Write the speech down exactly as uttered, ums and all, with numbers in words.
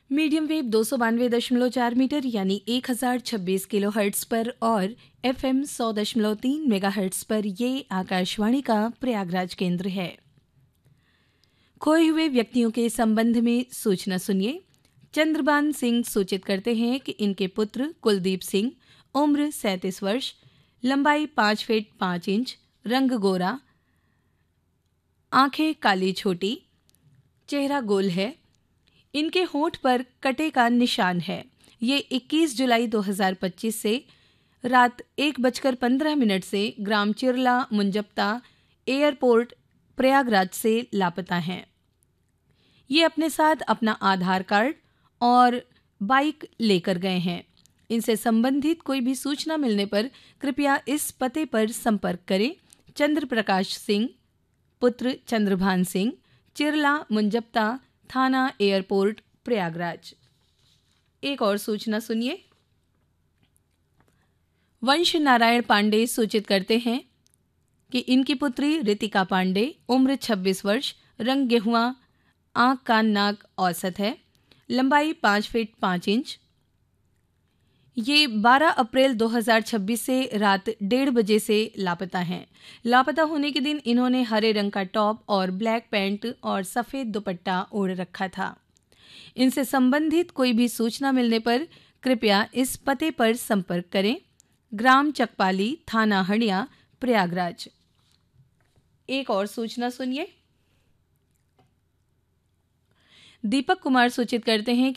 Medium wave दो सौ बानवे दशमलव चार मीटर यानी एक हजार छब्बीस किलो हर्ट्स पर और एफएम सौ दशमलव तीन मेगा हर्ट्स पर ये आकाशवाणी का प्रयागराज केंद्र है। खोए हुए व्यक्तियों के संबंध में सूचना सुनिए। चंद्रभान सिंह सूचित करते हैं कि इनके पुत्र कुलदीप सिंह, उम्र सैंतीस वर्ष, लंबाई पाँच फीट पाँच इंच, रंग गोरा, आंखें काली छोटी, चेहरा गोल है। इनके होंठ पर कटे का निशान है। ये इक्कीस जुलाई दो हज़ार पच्चीस से रात एक बजकर पंद्रह मिनट से ग्राम चिरला मुंजप्ता एयरपोर्ट प्रयागराज से लापता हैं। ये अपने साथ अपना आधार कार्ड और बाइक लेकर गए हैं। इनसे संबंधित कोई भी सूचना मिलने पर कृपया इस पते पर संपर्क करें। चंद्र प्रकाश सिंह, पुत्र चंद्रभान सिंह, चिरला मुंजप्ता थाना एयरपोर्ट प्रयागराज। एक और सूचना सुनिए। वंश नारायण पांडे सूचित करते हैं कि इनकी पुत्री रितिका पांडे, उम्र छब्बीस वर्ष, रंग गेहुआ, आंख कान नाक औसत है, लंबाई पाँच फीट पाँच इंच। ये बारह अप्रैल दो हज़ार छब्बीस से रात डेढ़ बजे से लापता हैं। लापता होने के दिन इन्होंने हरे रंग का टॉप और ब्लैक पैंट और सफ़ेद दुपट्टा ओढ़ रखा था। इनसे संबंधित कोई भी सूचना मिलने पर कृपया इस पते पर संपर्क करें। ग्राम चकपाली, थाना हड़िया, प्रयागराज। एक और सूचना सुनिए। दीपक कुमार सूचित करते हैं कि